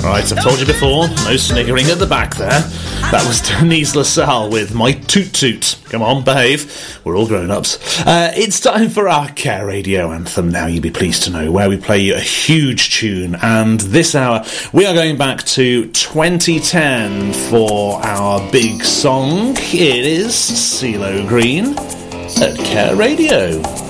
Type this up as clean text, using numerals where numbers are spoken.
Right, I've told you before, no sniggering at the back there. That was Denise LaSalle with My Toot Toot. Come on, behave. We're all grown-ups. It's time for our Care Radio Anthem Now You'll Be Pleased to Know, where we play you a huge tune. And this hour, we are going back to 2010 for our big song. It is CeeLo Green at Care Radio.